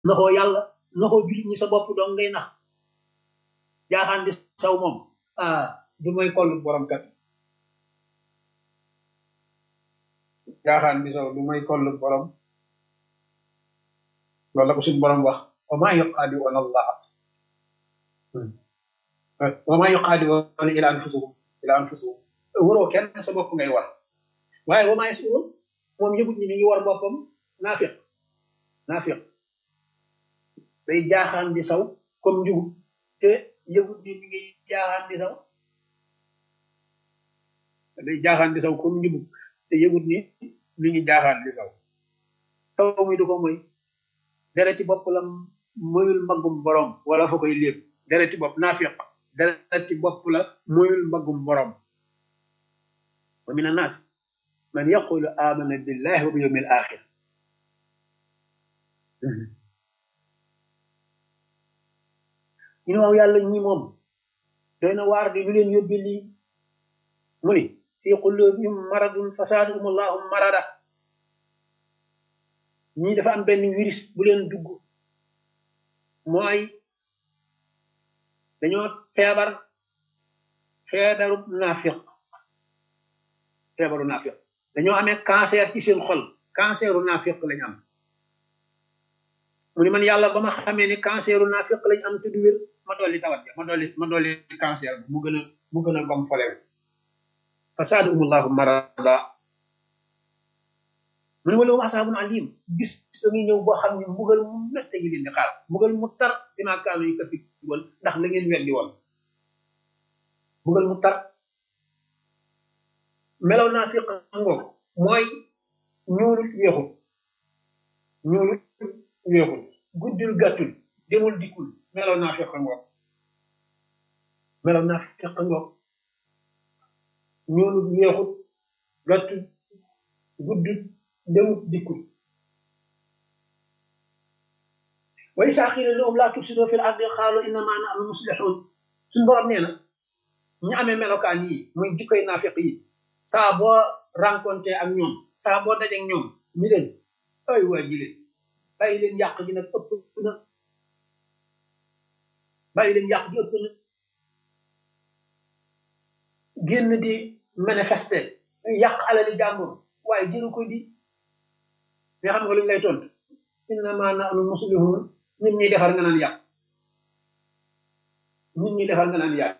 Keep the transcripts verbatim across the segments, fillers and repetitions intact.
naxoo yàlla naxoo jullit ñi sa bopp dong ngay nax jaaxaan di saw moom ah du mooy kollu borom kat jaaxaan di saw du mooy kollu borom loolu la ko suñu borom wax wa maa yuqaadi'uuna allah wa maa yuqaadi'uuna ila anfusihim ila anfusihim waroo kenn sa bopp ngay war waaye wa maa yash'uruun moom yëgut ni mi ngi war boppam naafiq naafiq day jaaxaan di saw comme njugub te yëgut ni mi ngi jaaxaan di saw day jaaxaan di saw comme njugub te yëgut ni mi ngi jaaxaan di saw taw mi du ko moy dereti bopp la moyul mbaggum borom wala fa koy lépp dereti bopp naafiq dereti bopp la moyul mbaggum borom wa min annaas man yaqulu amana billahi wa bil yawmil axir ñu ne waaw yàlla ñi moom doy na waar di lu leen yóbbi lii mu ni fii qulubihim maradun fasaadahum allahu marada ñii dafa am benn virus bu leen dugg mooy dañoo feebar feebaru naafiq feebaru naafiq dañoo amee cancer ci seen xol canceru naafiq lañ am mu ni man yàlla ba ma xamee ni canceru naafiq lañ am te du wér ma dolli tawat ja ma dolli ma dolli cancer bi mu gën a mu gën a gom folew fasaadahumullahu marada mu ne wala asaabun alim bis da ngi ñëw boo xam ne mbugal mu mette ngi leen di xaar mbugal mu tar dinaa kaanu yi kafi woon ndax la ngeen weddi woon mbugal mu tar melaw naafiq ngoog mooy ñuulut weexul ñuulut weexul guddul gàttul demul dikkul melaw naafiq ngoog melaw naafiq ngoog ñuulut weexul gàttul guddul demul dikkul wa izaa qiila lahum laa tufsiduu fil ardi qaaluu innamaa nahnu muslihuun suñu borom nee na ñi amee melokaan yi muy jikkoy naafiq yi saa boo rencontré ak ñoom saa boo dajeek ñoom ñi leen ay waa ji leen bàyyi leen yàq gi nag ëpp na bàyyi leen yàq gi ëpp na génn di manifester yàq alali jàmbur waaye jëru ko di mais xam nga lu ñu lay tontu innamaa nahnu muslihuun ñun ñuy defar nga naan yàq ñun ñuy defar nga naan yàq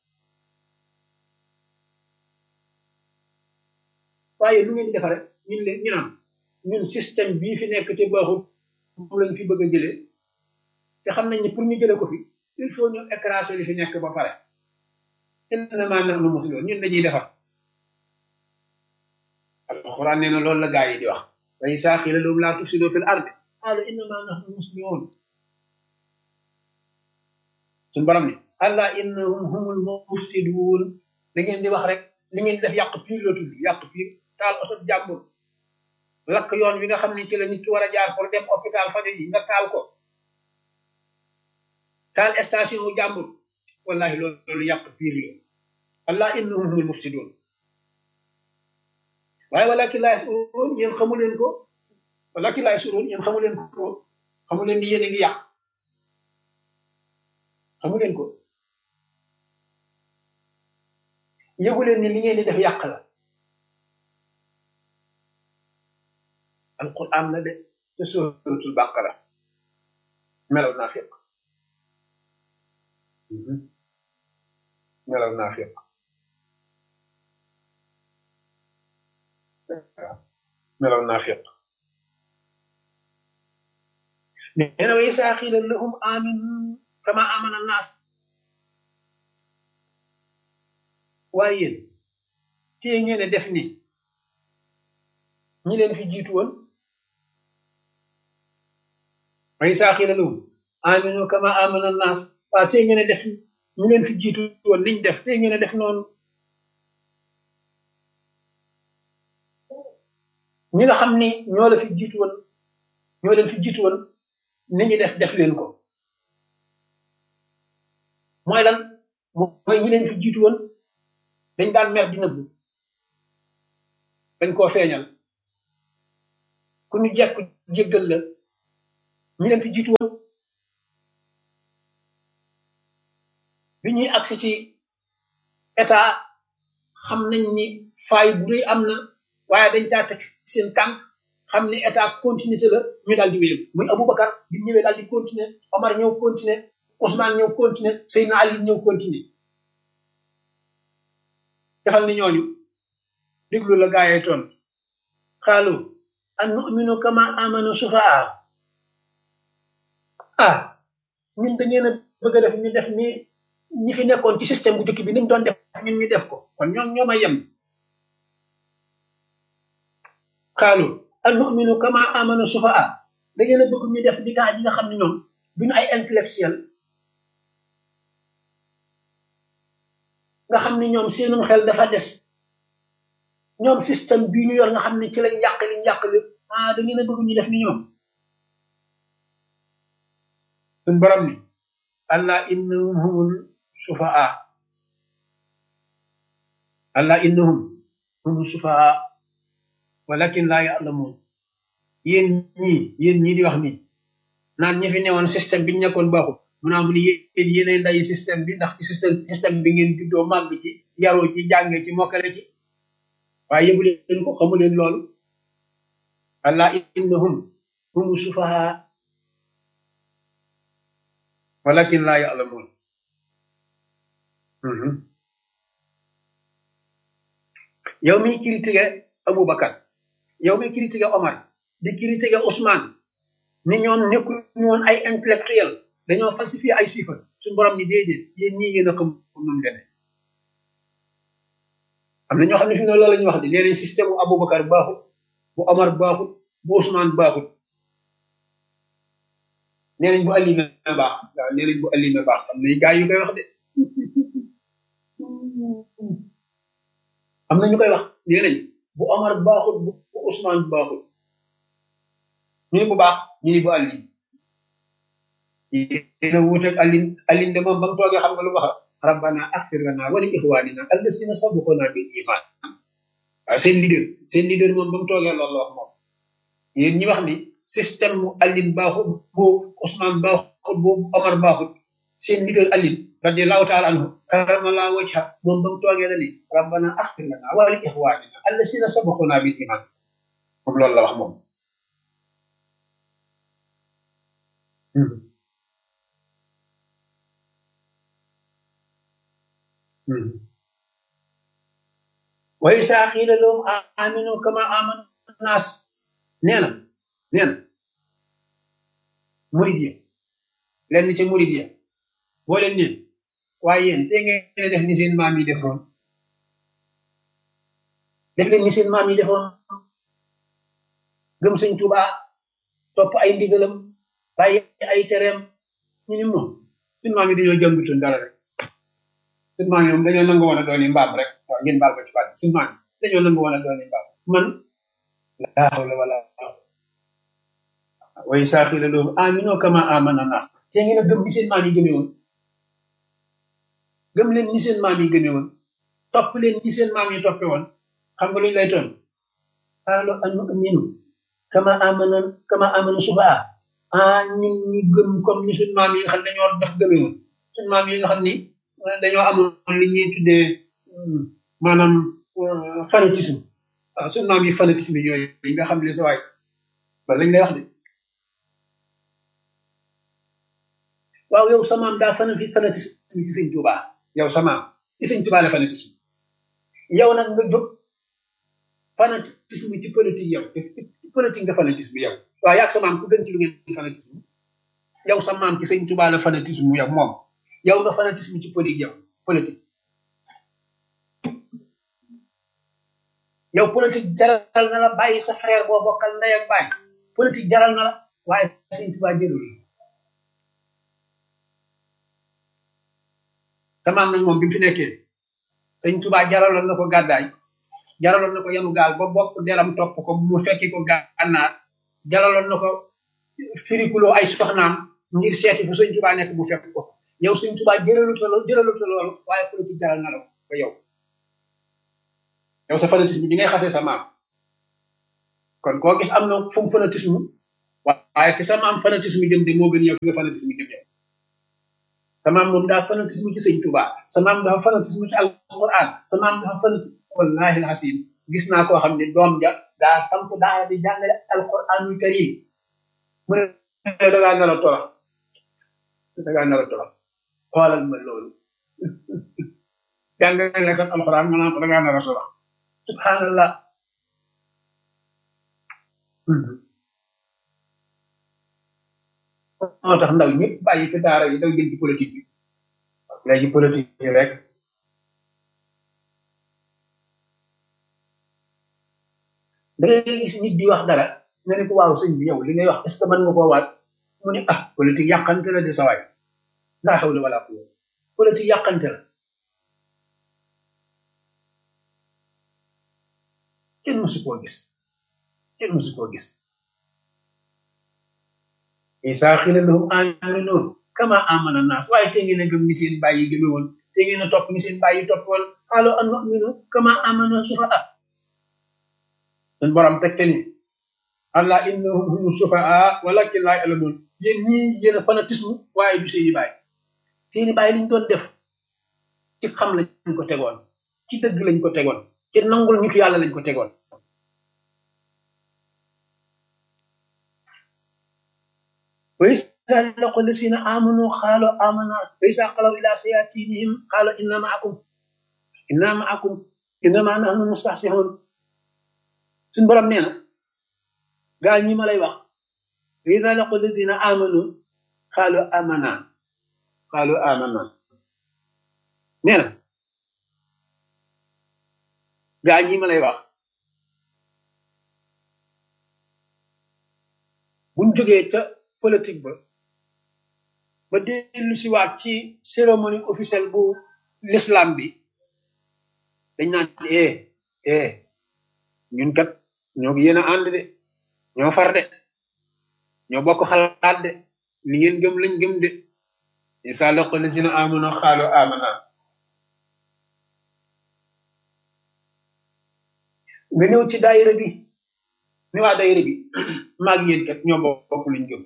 waaye lu ngeen di defaree ñun leen ñu naan ñun système bii fi nekk te baaxul moom lañ fi bëgg a jëlee te xam nañ ne pour ñu jëlee ko fi il faut ñu écraser li fi nekk ba pare innamaa nahnu muslihuun ñun dañuy defar alxuraan nee na loolu la gaa yi di wax wa izaa qiila lahum laa tufsiduu fil ardi qaaluu innamaa nahnu muslihuun suñu borom ne allaa innahum humul mufsiduun da ngeen di wax rek li ngeen di def yàq piir la tudd yàq piir taal oto jàmbur lakk yoon wi nga xam ne ci la nit ki war a jaar pour dem hôpital fajo yi nga taal ko taal station wu jàmbur wallahi loolu loolu yàq piir la allaa innahum humul mufsiduun waaye walaakin laa yash'uruun yéen xamu leen ko walaakin laa yash'uruun yéen xamu leen ko xamu leen ni yéen a ngi yàq xamu leen ko yëgu leen ni li ngeen di def yàq la alquran la de te suratul baqara melaw naafiq melaw naafiq melaw naafiq nee na wa izaa qiila lahum aaminu kamaa aamana an-naas waaye yéen téye ngeen a def ni ñi leen fi jiitu woon wa izaa qiila lahum aaminu kamaa aamana an-naas waaw téye ngeen a def ñi leen fi jiitu woon niñ def téye ngeen a def noonu ñi nga xam ni ñoo la fi jiitu woon ñoo leen fi jiitu woon ni ñu def def leen ko mooy lan mooy ñi leen fi jiitu woon dañ daan mer di nëbbu dañ koo feeñal ku ñu jekk jéggal la ñi leen fi jiitu woon bi ñuy agsi ci état xam nañ ni faay bu rëy am na waaye dañ caa teg seen tànk xam ni état continuité la ñu daal di wéyal muy Aboubacar bi ñëwee daal di continuer Omar ñëw continuer Ousmane ñëw continuer Seydina Ali ñëw continuer defal ni ñooñu déglu la gaayee toon xaalu an nu'minu kama amanu sufaa ah ñun da ngeen a bëgg a def ñu def ni ñi fi nekkoon ci système bu jëkk bi niñ doon def ñun ñu def ko kon ñoom ñoo ma yem xaalu an nu'minu kama amanu sufaa da ngeen a bëgg ñu def li gaa yi nga xam ne ñoom duñu ay intellectuel nga xam ne ñoom seenum xel dafa des ñoom système bii ñu yor nga xam ne ci lañ yàq liñ yàq lépp ah da ngeen a bëgg ñu def ni ñoom suñ borom ni allah innahum humul sufaa allah innahum humul sufaa walakin laa ya'lamun yéen ñii yéen ñii di wax nii naan ñi fi newoon système bi ñu nekkoon baaxul mu naa mu ni yéen yéenay nday système bi ndax ci système système bi ngeen juddoo màgg ci yaroo ci jàngee ci mokkale ci waaye yëgu leen ko xamu leen loolu allah innahum humu sufaha walakin laa ya'lamun yow mi critiqué Aboubacar yow mi critiqué Omar di critiqué Ousmane ni ñoom nekkuñu woon ay intellectuel dañoo falsifié ay chiffres suñu borom ni déedéet yéen ñii ngeen a xam nu mu demee am na ñoo xam ne fi ne loolu la ñuy wax de nee nañ système bu Aboubacar baaxut bu Omar baaxut bu Ousmane baaxut nee nañ bu Alioune baax waaw nee nañ bu Alioune baax am na gaa yu koy wax de am na ñu koy wax nee nañ bu Omar baaxut bu Ousmane baaxut ñu ni bu baax ñu ni bu Alioune dina wuuteeg Alioune Alioune de moom ba mu toogee xam nga lu wax rabbana axfir lana wa li ixwanina allasina sabaquna bil iman waaw seen leader seen leader moom ba mu toogee loolu la wax moom yéen ñi wax ni système mu Alioune baaxut bu Ousmane baaxut bu Omar baaxut seen leader Alioune radiallahu taala anhu karamallahu wajha moom ba mu toogee la ni rabbana axfir lana wa li ixwanina allasina sabaquna bil iman moom loolu la wax moom wa izaa qiila lahum aaminu kama aamana naas nee na nee na murid yi lenn ci murid yi boo leen neen waaye yéen te ngeen def ni seen maam yi defoon def leen ni seen maam yi defoon gëm sëñ Tuubaa topp ay ndigalam bàyyi ay tereem ñu ni moom seen maam yi dañoo jàngutoon dara rek seen maam yi moom dañoo nangu woon a doon mbaam rek waaw ngeen baal ko ci baat seen maam yi dañoo nangu woon a doon mbaam man laa hawla wala wa izaa qiila lahum aaminu kama aamana naas te ngeen a gëm ni seen maam yi gëmee woon gëm leen ni seen maam yi gëmee woon topp leen ni seen maam yi toppe woon xam nga luñ lay toon qaalu anu'minu kama amana kama amana sufahaa ah ñun ñu gëm comme ni suñ maam yi nga xam ne dañoo def gëmee woon suñ maam yi nga xam ni dañoo amoon li ñuy tuddee maanaam fanatisme waaw suñ maam yi fanatisme yooyu yi nga xam ne sa waay loolu lañ lay wax de waaw yow sa maam daa fana fi fanatisme ci sëñ Tuubaa yow sa maam ci sëñ Tuubaa la fanatisme yow nag nga jóg fanatisme ci politique yow ci politique nga fanatisme yow waaw yaag sa maam ku gën ci lu ngeen fanatisme yow sa maam ci sëñ Tuubaa la fanatisme yow moom yow nga fanatisme ci politique yow politique yow politique jaral na la bàyyi sa frère boo bokkal ndey ak baay politique jaral na la waaye sëñ Tuubaa jëlul sa maam nag moom bi mu fi nekkee sëñ Tuubaa jaraloon na ko gàddaay jaraloon na ko yanu gaal ba bopp deram topp ko mu fekki ko gànnaar jaraloon na ko firikuloo ay soxnaam ngir seeti fu sëñ Tuubaa nekk bu fekk ko yow sëñ Tuubaa jëralut loolu jëralut loolu waaye politique jaral na la ko yow yow sa fanatisme bi ngay xasee sa maam kon koo gis am na fu mu fanatisme waaye fi sama am fanatisme jëm de moo gën yow fi nga fanatisme jëm yow sama am moom daa fanatisme ci sëñ Touba sama am dafa fanatisme ci alquran sama am dafa fanatisme wallahi alhasim gis naa koo xam ne doom ja daa samp daara di jàngale alquranul karim mu ne da ngaa nar a torox da ngaa nar a torox xoolal ma loolu jàngale kat alquran nga naan ko da ngaa nar a torox subhanallah moo tax ndaw ñëpp bàyyi fi daara yi daw jël ci politique bi léegi politique yi rek da ngay gis nit di wax dara nga ne ko waaw sëñ bi yow li ngay wax est ce que mën nga koo waat mu ne ah politique yàqante la de sawaay laa hawla wala quwwata politique yàqante la kenn mësu koo gis kenn mësu koo gis isa xila lahum aminu kama amana nas waaye te ngeen a gëm ni seen bàyyi gëme woon te ngeen a topp ni seen bàyyi topp woon xaalo an nu'minu kama amana sufaa sun borom tegte ni allah innahum hum sufaa walakin laa ya'lamun yéen ñii yéen a fanatisme waaye du seeni bàyyi seeni bàyyi liñ doon def ci xam lañ ko tegoon ci dëgg lañ ko tegoon ci nangul nitu yàlla lañ ko tegoon وإذا لقوا الذين آمنوا قالوا آمنا وإذا خلوا إلى شياطينهم قالوا إنا معكم إنا معكم إنما نحن مستهزئون suñ borom nee na gaa ñi ma lay wax وإذا لقوا الذين آمنوا قالوا آمنا قالوا آمنا nee na gaa ñi ma lay wax buñ jógee ca politique ba ba dellu si waat ci cérémonie officielle bu l'islam bi dañ naan eh eh ñun kat ñoo ngi yéen a ànd de ñoo far de ñoo bokk xalaat de li ngeen gëm lañ gëm de isa laqu lazina amanu xaalu amana nga ñëw ci daayira bi ni waa daayira bi maag yéen kat ñoo bokk luñ gëm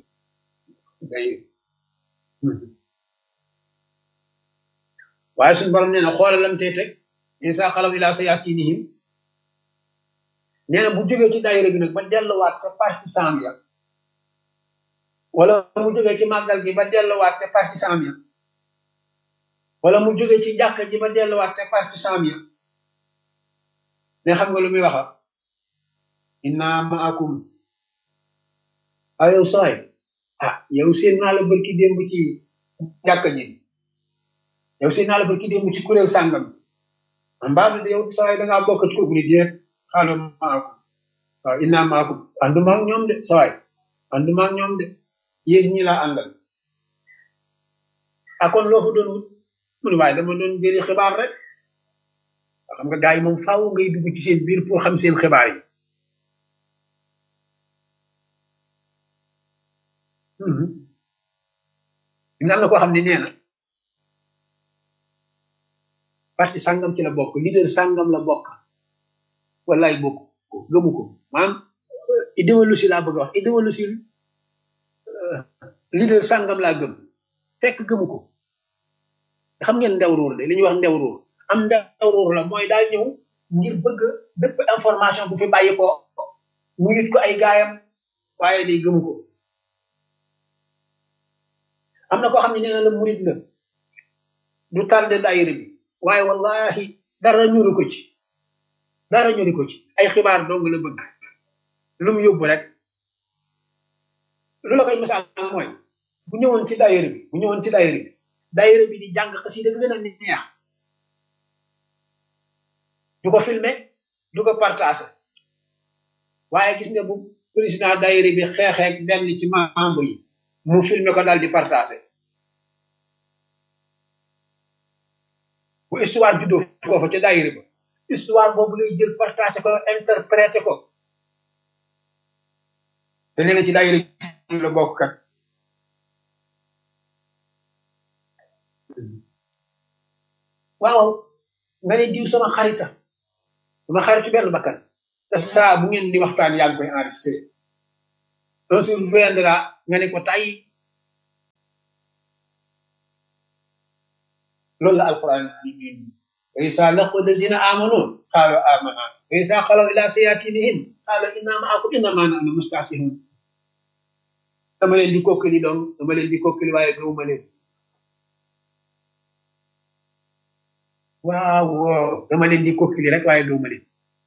waaye suñu borom nee na xoolal lam tey teg insa xalaw ila sayatinihim nee na bu jógee ci daayira bi nag ba delluwaat ca partisan ya wala mu jógee ci màggal gi ba delluwaat ca partisan ya wala mu jógee ci jàkka ji ba delluwaat ca partisan ya ne xam nga lu muy waxa inna ma'akum ayow saay ah yow seen naa la barki démb ci jàkka ji yow seen naa la barki démb ci kuréel sàngam mbaadu de yow saay da ngaa bokk ci kooku ni déet xaaloo maakum waaw inna maakum ànduma ak ñoom de saay ànduma ak ñoom de yéen ñi laa àndal akon loo fa doon wut mu ne waaye dama doon jëli xibaar rek xam nga gars yi moom faaw ngay dugg ci seen biir pour xam seen xibaar yi nga am na koo xam ne nee na parti sàngam ci la bokk leader sàngam la bokk wallaay bokk ko gëmu ko maanaam idéologie laa bëgg a wax idéologie leader sàngam laa gëm fekk gëmu ko xam ngeen ndew ruur de li ñuy wax ndew ruur am ndew ruur la mooy daal ñëw ngir bëgg bépp information bu fi bàyyi ko mu yit ko ay gaayam waaye day gëmu ko am na koo xam ne nee na la murid la du tànde daayira bi waaye wallahi dara ñuru ko ci dara ñuru ko ci ay xibaar dong la bëgg lu mu yóbbu rek lu la koy misaal mooy bu ñëwoon ci daayira bi bu ñëwoon ci daayira bi daayira bi di jàng xasida gën a neex du ko filmer du ko partager waaye gis nga bu président daayira bi xeexeek benn ci membre yi mu filmer ko daal di partager bu histoire juddoo foofu ca daayira ba histoire boobu lay jël partager ko interpréter ko te nee na ci daayira bi la bokk kat waaw nga ne diw sama xarita sama xaritu benn bakkan te saa bu ngeen di waxtaan yaa ngi koy enregistré un jour viendra nga ne ko tay loolu la alquran ni ñi wa isa laqu allazina amanu qalu amanna wa isa xalaw ila sayatinihim qalu inna ma'akum innama nahnu mustahsihun dama leen di kokkali doom dama leen di kokkali waaye gëwuma leen waaw dama leen di kokkali rek waaye gëwuma leen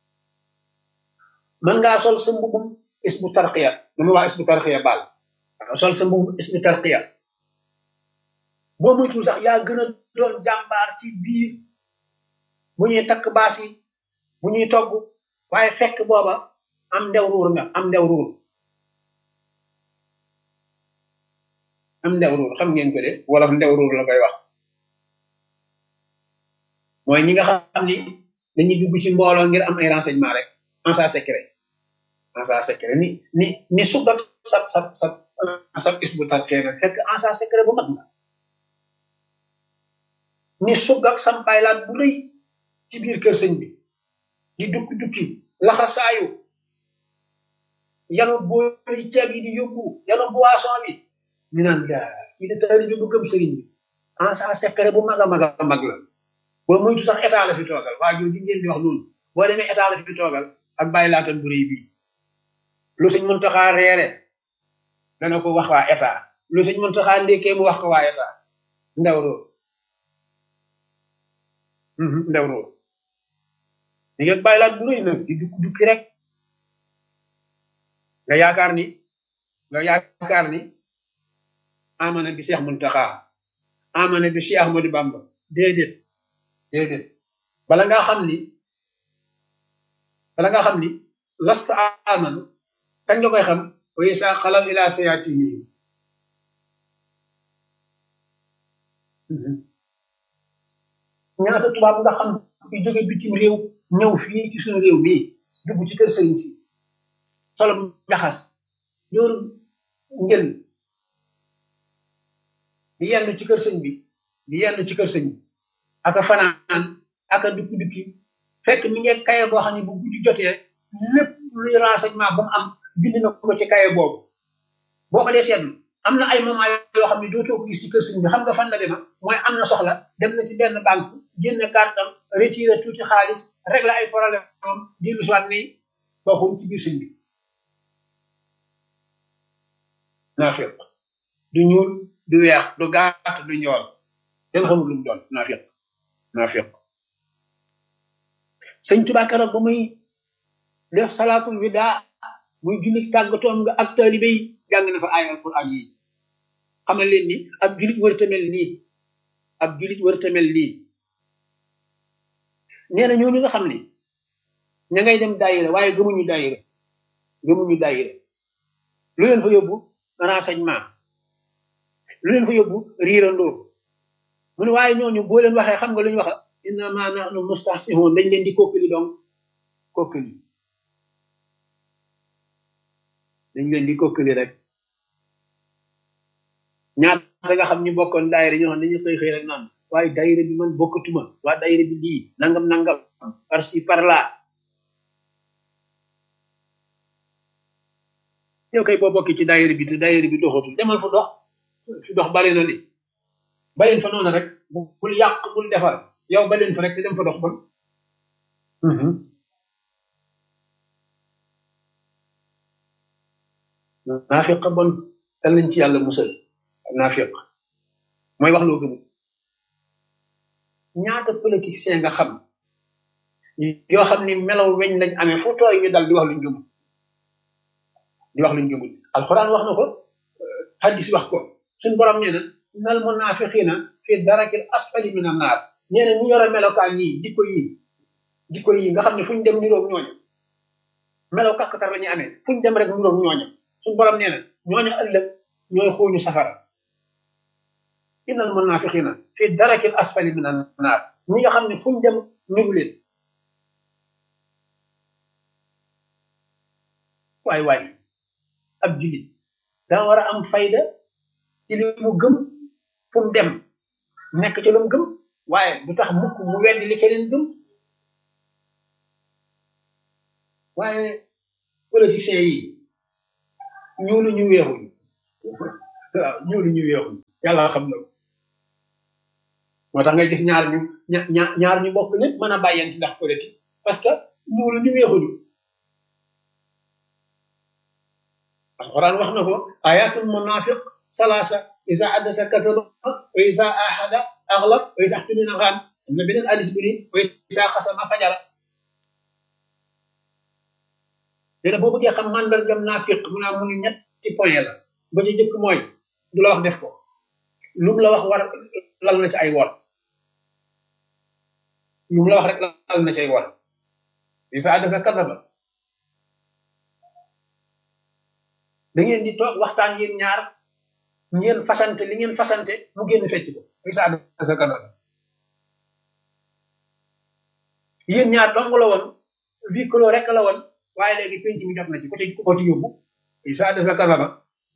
man ngaa sol sa mbubum isbu tarqiya dama wax isbu tarqiya baal sol sa mbubum isbu tarqiya boo moytul sax yaa gën a doon jàmbaar ci biir bu ñuy takk baas yi bu ñuy togg waaye fekk booba am ndew ruur nga am ndew ruur am ndew ruur xam ngeen ko de wala ndew ruur la koy wax mooy ñi nga xam ni dañuy dugg ci mbooloo ngir am ay renseignement rek en sa secret en sa secret ni ni ni sugat sa sa sa sa isbu tarqiya nga fekk en sa secret bu mag nga ni sugak sampay laat bu rëy ci biir kër sëñ bi di dukki dukki laxasaayu yanu boori ceeb yi di yóbbu yanu boisson bi ñu naan daa kii de taali bi bu gëm sëriñ bi en sa secret bu mag a mag a mag la boo moytu sax état la fi toogal waa jooju ngeen di wax noonu boo demee état la fi toogal ak bàyyi laatan bu rëy bii lu sëñ Muntaxa reere dana ko wax waa état lu sëñ Muntaxa ndékkee mu wax ko waa état ndaw roo ndaw roo di ngeen bàyyi laat bu rëy nag di dukki dukki rek nga yaakaar ni nga yaakaar ni amana bi Cheikh Muntaxa amana bi Cheikh Ahmadou Bamba déedéet déedéet bala nga xam ni bala nga xam ni lasta amanu kañ nga koy xam wa isa xalaw ila sayatinihim ñaata tubaab nga xam yu jóge bitim réew ñëw fii ci suñu réew mii dugg ci kër sëriñ si solom jaxas ñooru njël di yenn ci kër sëñ bi di yenn ci kër sëñ bi aka fanaan aka dukki dukki fekk mi ngi kaye boo xam ne bu guddi jotee lépp luy renseignement bu mu am bind na ko ci kaye boobu boo ko dee seetlu am na ay moment yoo xam ne dootoo ko gis ci kër sëñ bi xam nga fan la dema mooy am na soxla dem na ci benn banque génne kartam retiré tuuti xaalis régler ay problème moom dellu si waat ni waxuñ ci biir sëñ bi naafiq du ñuul du weex du gàtt du ñool kenn xamul lu mu doon naafiq naafiq sëñ Tuubaa keroog ba muy def salaatul wida muy julli tàggatoom nga ak taalibe yi jàng na fa ay alquran yi xamal leen ni ab julit wërta mel nii ab julit wërta mel nii nee na ñooñu nga xam ni ña ngay dem daayira waaye gëmuñu daayira gëmuñu daayira lu leen fa yóbbu renseignement lu leen fa yóbbu riirandoo mu ne waaye ñooñu boo leen waxee xam nga lu ñu waxa innama nahnu mustahsihun dañ leen di kokkali donc kokkali dañ leen di kokkali rek ñaata nga xam ñu bokkoon daayira ñoo xam dañuy xëy xëy rek naan waaye daayira bi man bokkatuma waa daayira bi lii nangam nangam par ci par là yow kay boo bokki ci daayira bi te daayira bi doxatul demal fa dox fi dox bari na li baleen fa noonu rek bul yàq bul defar yow baleen fa rek te dem fa dox bon naafiq bon dal nañ ci yàlla musal naafiq mooy wax loo gëmul ñaata politicien nga xam yoo xam ni melaw weñ lañ amee fu tooy ñu dal di wax luñ gëmul di wax luñ gëmul alxuraan wax na ko hadis wax ko suñ borom nee na innal munafiqina fi darakil asfali min an naar nee na ñi yore melokaan yi jikko yi jikko yi nga xam ne fuñ dem niroog ñooñu melaw kàkkatar la ñuy amee fuñ dem rek niroog ñooñu suñ borom nee na ñooñu ëllëg ñooy xooñu safara innal munafiqina fi darakil asfali min an naar ñi nga xam ne fuñ dem niru leen waay waay ab julit daa war a am fayda ci li mu gëm fu mu dem nekk ci lu mu gëm waaye du tax mukk mu weddi li keneen gëm waaye politiciens yi ñuulu ñu weexuñu waaw ñuulu ñu weexuñu yàlla xam na ko moo tax ngay gis ñaar ñu ña ñaar ñu bokk lépp mën a bàyyante ndax politique parce que ñuulu ñu weexuñu alquran wax na ko ayatul munafiq salasa isa addasa kadaba wa isa ahada aghlab wa isa ihtumina xaan am na beneen hadis bi ni wa isa xasama fajara léegi boo bëggee xam mandargam naafiq mu naa mu ni ñetti point la ba ci jëkk mooy du la wax def ko lu mu la wax war lal na ci ay wor lu mu la wax rek lal na ci ay wor isa addasa kadaba da ngeen di toog waxtaan yéen ñaar ngeen fasante li ngeen fasante mu génn fecc ko isa addasa kadaba yéen ñaar dong la woon vie clos rek la woon waaye léegi penc mi jot na ci ku ci ku ko ci yóbbu isa addasa kadaba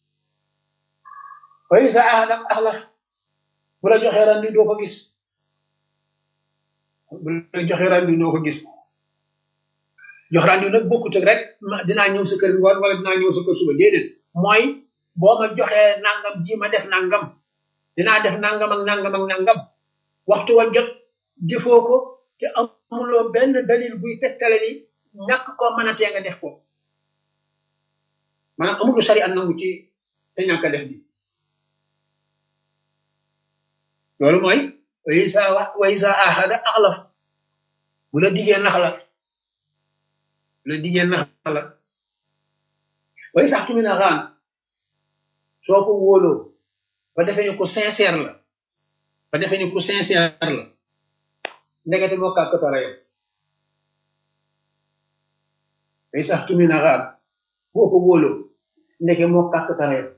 wa isa ahada axlaf bu la joxee randi doo ko gis bu la joxee randi doo ko gis jox randi nag bokkut ak rek dinaa ñëw sa kër ngoon wala dinaa ñëw sa kër suba déedéet mooy boo ma joxee nangam ji ma def nangam dinaa def nangam ak nangam ak nangam waxtu wa jot jëfoo ko te amuloo benn dalil buy tegtale ni ñàkk koo mën a tee nga def ko maanaam amul sari an nangu ci te ñàkk a def bi loolu mooy wa isa wa isa ahada axlaf bu la diggee nax la bu la diggee nax la wa isa tumina xaan soo ko wóoloo ba defee ni ko sincère la ba defee ni ko sincère la ndegete moo kàkkatara yow wa isa tumina xaan boo ko wóoloo ndeke moo kàkkatara yow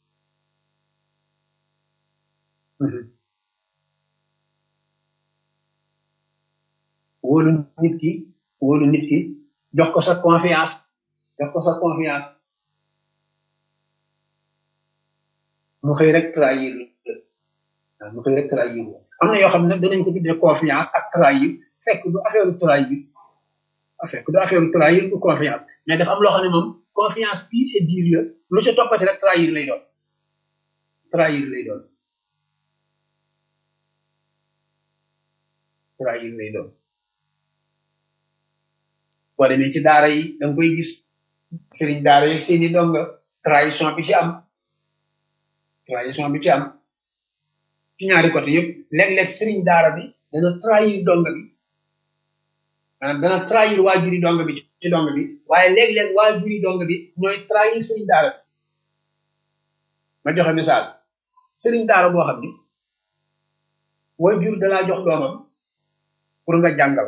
wóolu nit ki wóolu nit ki jox ko sa confiance jox ko sa confiance mu xëy rek trahir la mu xëy rek trahir la am na yoo xam ne danañ ko tuddee confiance ak trahir fekk du affaire trahir fekk du affaire trahir du confiance mais dafa am loo xam ne moom confiance pure et dure la lu ca toppati rek trahir lay doon trahir lay doon trahir lay doon boo demee ci daara yi da nga koy gis sëriñ daara yi seeni donga trahison bi ci am trahison bi ci am ci ñaari côté yëpp léeg-léeg sëriñ daara bi dana trahir donga bi maanaam dana trahir waajuri donga bi ci donga bi waaye léeg-léeg waajuri donga bi ñooy trahir sëriñ daara bi ma joxe misaal sëriñ daara boo xam ni waajur dalaa jox doomam pour nga jàngal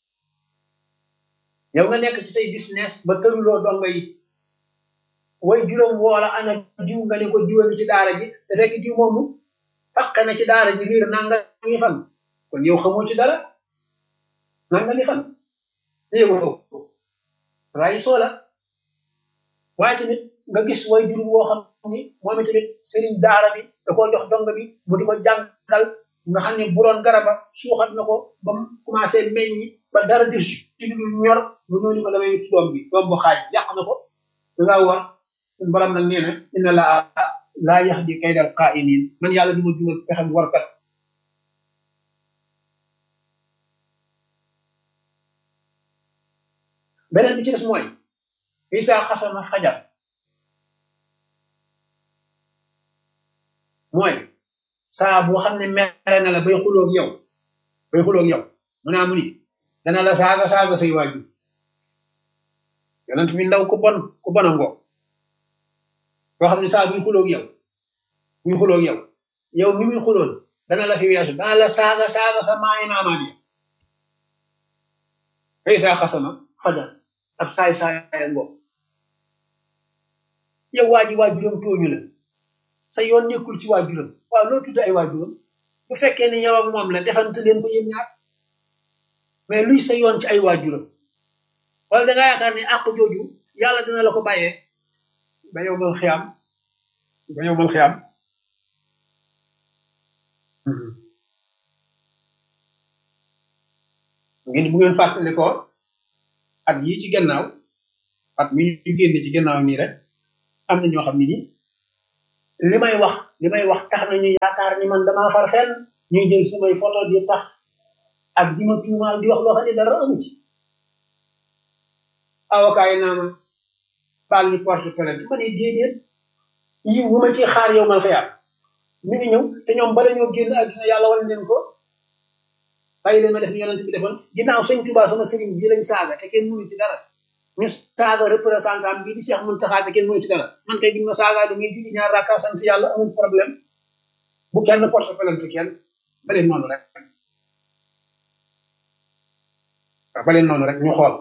yow nga nekk ci say business ba tëruloo donga yi way juróom woola ana diw nga ne ko diwa ci daara ji te fekk diw moomu faqe na ci daara ji riir nanga mi fan kon yow xamoo ci dara nanga mi fan yow ray soola waaye tamit nga gis way juróom woo xam ni moom tamit sëriñ daara bi da koo jox donga bi mu di ko jàngal nga xam ne bu doon garaba suuxat na ko ba mu commencé meññi ba dara di ci lu ñor bu ñëw ni ko damay ci doom bi doom bu xaaj yàq na ko da ngaa war suñu borom nag nee na inna la laa yahdi kaydal qaa'iniin man yàlla du ma dugal pexem warkat beneen bi ci des mooy isa xasama fajar mooy saa boo xam ne mere na la bay xuloog yow bay xuloog yow mu naa mu ni dana la saaga saaga say waajur yonent bi ndaw ku bon ku bon a ngoo boo xam ne saa buy xuloog yow buy xuloog yow yow mi muy xuloon dana la fi weesu dana la saaga saaga sa maami maamaat yi fay saa xasama fajar ab saay saaya ngoo yow waaji waajuram tooñu la sa yoon nekkul ci waajuram waaw loo tudd ay waajuram bu fekkee ne yow ak moom la defante leen ko yéen ñaar mais luy sa yoon ci ay waajuram wala da nga yaakaar ni àq jooju yàlla dina la ko bàyyee ba yow mal xiyam ba yow mal xiyam ngeen bu ngeen fàttali ko at yii ci gannaaw at mi ñu génn ci gannaaw nii rek am na ñoo xam ne ni li may wax li may wax tax nañu yaakaar ni man damaa far fenn ñuy jël samay photo di tax ak di ma tuumaal di wax loo xam ne dara amu ci avocat yi naa ma baal ñu porte plainte ma ne déedéet yi wu ma ci xaar yow mal xiyaam mi ngi ñëw te ñoom bala ñoo génn àddina yàlla wan leen ko bàyyi leen ma def ni yonent bi defoon ginnaaw sëñ Tuubaa sama sëriñ bii lañ saaga te kenn mënu ci dara ñu saaga représentant bii di Cheikh Mountakha te kenn mënu ci dara man kay biñ ma saagaa damay julli ñaar rakka sant yàlla amul problème bu kenn porte plainte kenn ba leen noonu rek waaw ba leen noonu rek ñu xool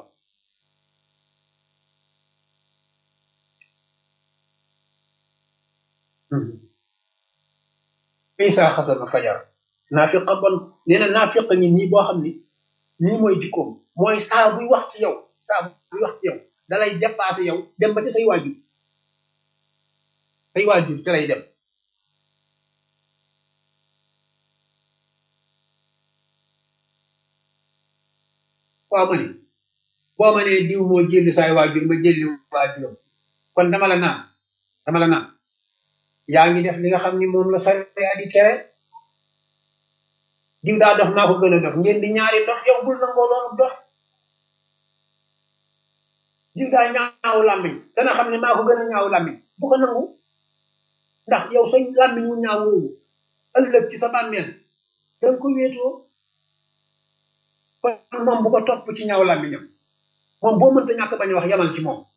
Isa xasana fajar naafiq bon nee na naafiq ñi nii boo xam ni nii mooy jikkoom mooy saa buy wax ci yow saa buy wax ci yow dalay dépassé yow dem ba ci say waajur say waajur te lay dem waaw ma ni boo ma nee diw moo jëlli say waajur ma jëlli waajuram kon dama la naan dama la naan yaa ngi def li nga xam ni moom la sariya di tere diw daa dox maa ko gën a dox ngeen di ñaari dox yow bul nangoo doon dox diw daa ñaaw làmmiñ dana xam ne maa ko gën a ñaaw làmmiñ bu ko nangu ndax yow sa làmmiñ wu ñaaw woowu ëllëg ci sa bàmmeel danga ko wéetoo kon moom bu ko topp ci ñaaw làmmiñam moom boo mënta ñàkk bañ wax yamal ci moom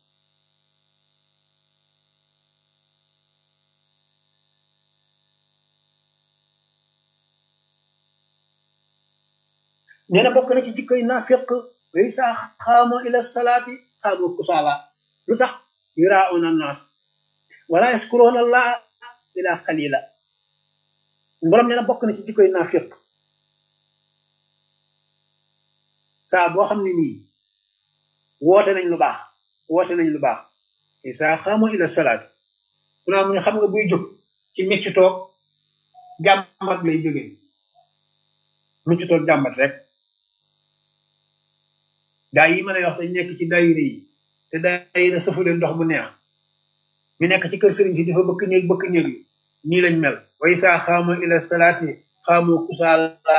nee na bokk na ci jikkoy naafiq way saa xaamo ila salaati xaamo kusaala lu tax yurauna annaas wala yaskuruuna allah ila xalila borom nee na bokk na ci jikkoy naafiq saa boo xam ne nii woote nañ lu baax woote nañ lu baax way saa xaamo ila salaati ku naa mu ne xam nga buy jóg ci micc toog jàmbat lay jógee micc toog jàmbat rek gaa yi ma lay wax te nekk ci daayira yi te daayira safu leen ndox mu neex ñu nekk ci kër sëriñ si dafa bëkk néeg bëkk néeg yi nii lañ mel way saa xaamu ila salaati xaamu kusaala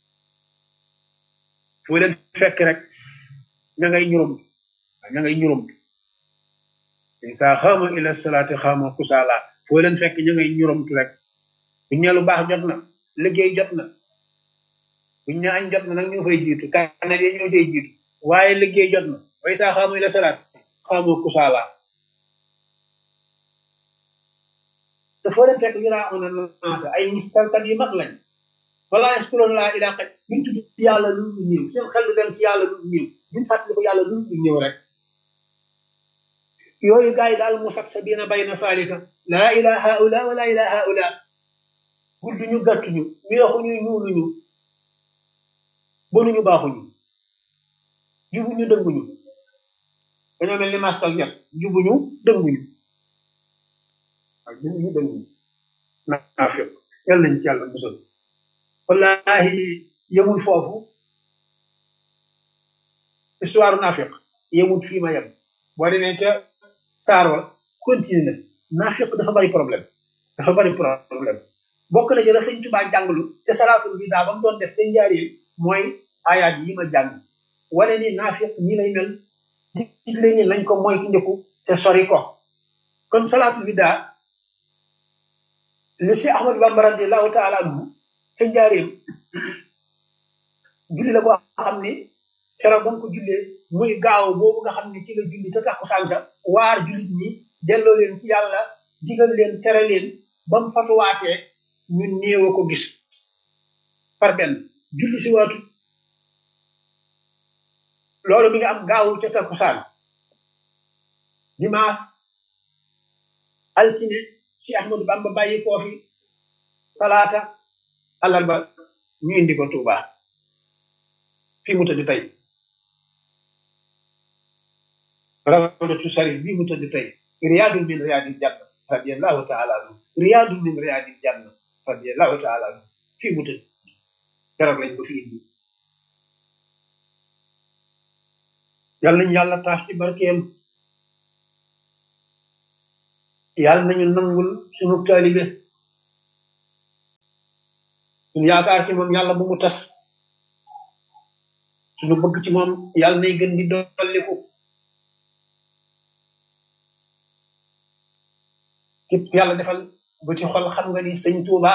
foo leen fekk rek ña ngay ñurum ña ngay ñurum way saa xaamu ila salaati xaamu kusaala foo leen fekk ña ngay ñurumtu rek buñ ne lu baax jot na liggéey jot na buñ ne añ jot na nag ñoo fay jiitu kanal yi ñoo fay jiitu waaye liggéey jot na way saa xaamu ila salaat xaamu kusaala dafa leen fekk ñu raa ona naasa ay mistalkat yu mag lañ wala yaskuroon laa ilaa xaj buñ tudd yàlla lu ñu ñëw seen xel du dem ci yàlla lu ñu ñëw buñ fàttali ko yàlla lu ñu ñëw rek yooyu gars yi daal mu sab sa biina bayna saalika laa ilaa haula wala ilaa haula gudduñu gàttuñu weexuñu ñuuluñu bonuñu baaxuñu jubuñu dënguñu dañoo mel ni mastal jot jubuñu dënguñu ak jubuñu dënguñu naafiq yal nañ ci yàlla musal wallahi yemul foofu histoire naafiq yemul fii ma yem boo demee ca saar wa continue na naafiq dafa bari problème dafa bari problème bokk na ci la sëñ Tuubaa jànglu ca salaatul bi daa ba mu doon def te njaareel mooy ayaat yi ma jàng wane ni naafiq ñi lay mel digle ñi lañ ko mooy ki njëkku te sori ko kon salaatul bi daa li si Ahmadu Bamba radiyallahu taala anhu ca njaareem julli la ko xam ni keroog ba mu ko jullee muy gaaw boobu nga xam ne ci la julli te takkusaan sa waar jullit ñi delloo leen ci yàlla digal leen tere leen ba mu fatuwaatee ñu néew a ko gis par benn julli si waatu loolu mi nga am gaawu ca takkusaan dimanche altine si Ahmadu Bamba bàyyi koo fi salaata àllarba ñu indi ko Tuuba fii mu tëdd tey rawdatu sarif bii mu tëdd tey riyaadun min riyaadil janna radiyallahu taala anhu riyaadun min riyaadil janna radiyallahu taala anhu fii mu tëdd keroog lañ ko fi indi yàlla nañ yàlla taaf ci barkeem yàlla nañu nangul sunu taalibe sunu yaakaar ci moom yàlla bu mu tas sunu bëgg ci moom yàlla nay gën di dolliku képp yàlla defal ba ci xol xam nga ni sëñ Tuuba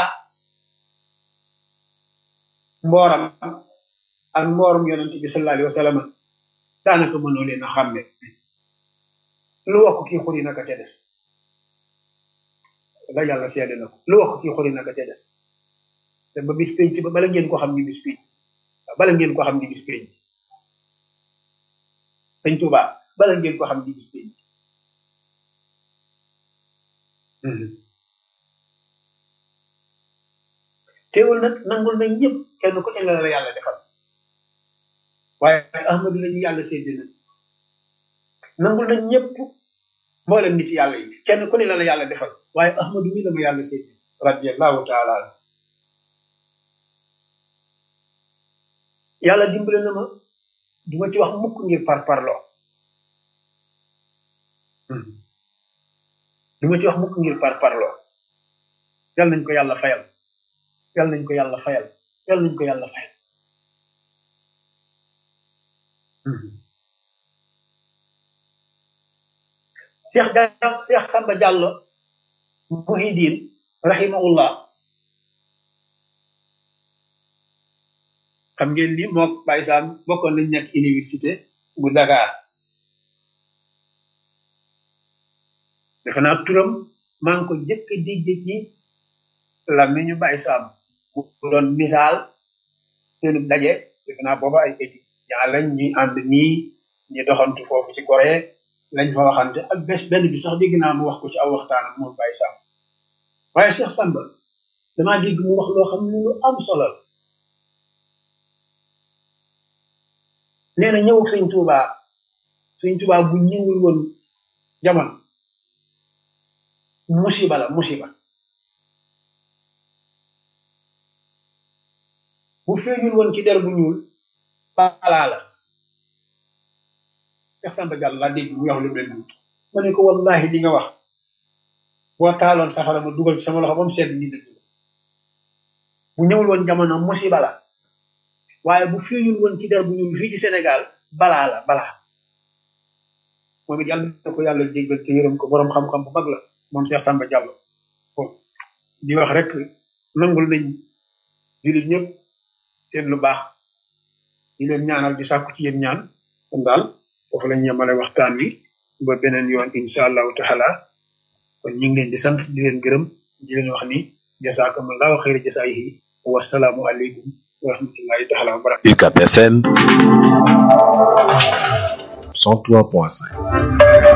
mbooram ak mbooram yonent bi sallallahu alayhi wa sallam daanaka mënoo leen a xàmme lu wax ko kii xuri naka ca des la yàlla seede na ko lu wax ko kii xuri naka ca des te ba bis pénc ba bala ngeen ko xam ni bis pénc bala ngeen ko xam ni bis pénc sëñ Tuuba bala ngeen ko xam ni bis pénc teewul nag nangul nañ ñëpp kenn ku ne la la yàlla defal waaye ahmadu lañu yàlla sédd na nangul nañ ñëpp mboolem nit yàlla yi kenn ku ne la la yàlla defal waaye ahmadu mi la ma yàlla sédd radiyallahu taala yàlla dimbale na ma du ma ci wax mukk ngir par parloo du ma ci wax mukk ngir par parloo yal nañ ko yàlla fayal yal nañ ko yàlla fayal yal nañ ko yàlla fayal Cheikh Diallo Cheikh Samba Diallo Muhyiddin rahimahullah xam ngeen ni mook Baye Sam bokkoon nañ nekk université bu Dakar defe naa turam maa ngi ko jëkk a dégg ci la mi ñu Baye Sam bu doon misaal seenu daje defe naa booba ay étudiants lañ ñuy ànd nii ñu doxantu foofu ci Gorée lañ fa waxante ak bés benn bi sax dégg naa mu wax ko ci aw waxtaan ak moom Baye Sam waaye Cheikh Samba damaa dégg mu wax loo xam ne lu am solo la nee na ñëw sëñ Tuuba sëñ Tuuba bu ñëwul woon jamono musiba la musiba bu feeñul woon ci der bu ñuul balaa la Cheikh Samba Diallo laa dégg mu wax lu mel nii ma ne ko wallahi li nga wax boo taaloon safara ma dugal ci sama loxo ba mu sedd ni dëgg bu ñëwul woon jamono musiba la waaye bu feeñul woon ci der bu ñuul fii ci Sénégal balaa la balaa moom it yàlla na ko yàlla jéggal te yërëm ko boroom xam-xam bu mag la moom Cheikh Samba Diallo bon di wax rek nangul nañ jullit ñëpp seen lu baax di leen ñaanal di sàkku ci yéen ñaan kon daal foofu lañ yemale waxtaan wi ba beneen yoon insha allahu taala kon ñu ngi leen di sant di leen gërëm di leen wax ni jasaakumullahu xayra jasaayihi wasalaamu aleykum wa rahmatullahi taala wa barakatuh. U C A B F M cent trois point cinq.